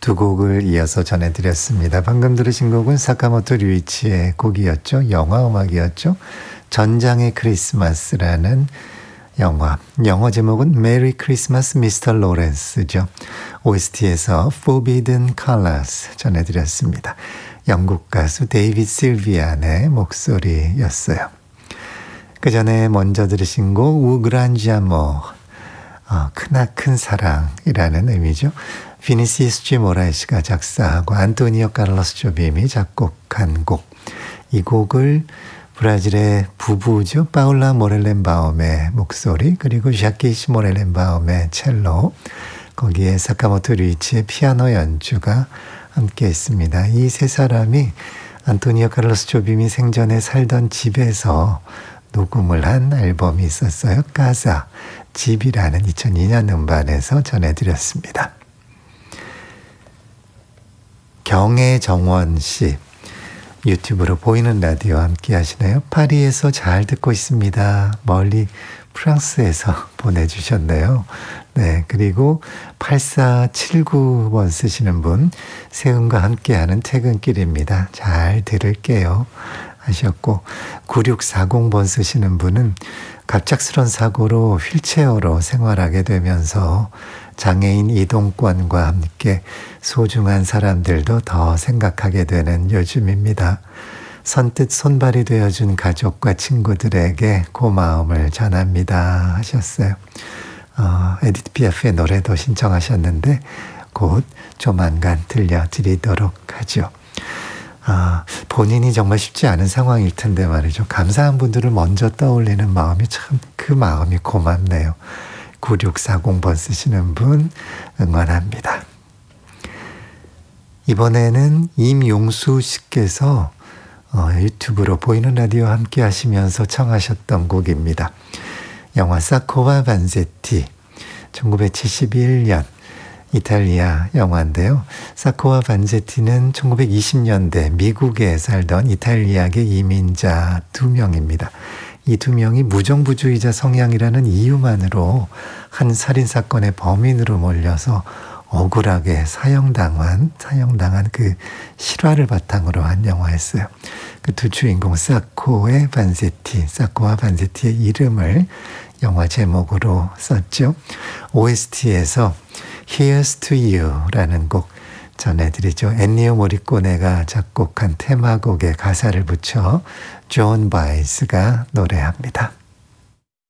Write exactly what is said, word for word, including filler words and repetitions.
두 곡을 이어서 전해드렸습니다. 방금 들으신 곡은 사카모토 류이치의 곡이었죠. 영화 음악이었죠. 전장의 크리스마스라는 영화. 영어 제목은 메리 크리스마스 미스터 로렌스죠. 오에스티에서 Forbidden Colors 전해드렸습니다. 영국 가수 데이비드 실비안의 목소리였어요. 그 전에 먼저 들으신 곡 우그란지아모, 어, 크나큰 사랑이라는 의미죠. 비니시스 G 모라이스가 작사하고 안토니오 카를로스 조빔이 작곡한 곡. 이 곡을 브라질의 부부죠. 파울라 모렐렌바움의 목소리, 그리고 샤키시 모렐렌바움의 첼로, 거기에 사카모토 류이치의 피아노 연주가 함께 있습니다. 이 세 사람이 안토니오 카를로스 조빔이 생전에 살던 집에서 녹음을 한 앨범이 있었어요. 까사, 집이라는 이천이 년 음반에서 전해드렸습니다. 경혜정원 씨, 유튜브로 보이는 라디오 함께 하시나요? 파리에서 잘 듣고 있습니다. 멀리 프랑스에서 보내주셨네요. 네, 그리고 팔사칠구 번 쓰시는 분, 세훈과 함께하는 퇴근길입니다. 잘 들을게요 하셨고, 구육사공 번 쓰시는 분은 갑작스런 사고로 휠체어로 생활하게 되면서 장애인 이동권과 함께 소중한 사람들도 더 생각하게 되는 요즘입니다. 선뜻 손발이 되어준 가족과 친구들에게 고마움을 전합니다 하셨어요. 어, 에디트 피아프의 노래도 신청하셨는데 곧 조만간 들려드리도록 하죠. 아, 본인이 정말 쉽지 않은 상황일 텐데 말이죠. 감사한 분들을 먼저 떠올리는 마음이 참, 그 마음이 고맙네요. 구육사공 번 쓰시는 분 응원합니다. 이번에는 임용수 씨께서 어, 유튜브로 보이는 라디오 함께 하시면서 청하셨던 곡입니다. 영화 사코와 반세티, 천구백칠십일 년 이탈리아 영화인데요. 사코와 반세티는 천구백이십 년대 미국에 살던 이탈리아계 이민자 두 명입니다. 이 두 명이 무정부주의자 성향이라는 이유만으로 한 살인사건의 범인으로 몰려서 억울하게 사형당한, 사형당한 그 실화를 바탕으로 한 영화였어요. 그 두 주인공 사코의 반세티, 사코와 반세티의 이름을 영화 제목으로 썼죠. 오에스티에서 Here's to You라는 곡 전해드리죠. 엔니오 모리코네가 작곡한 테마곡에 가사를 붙여 존 바이스가 노래합니다.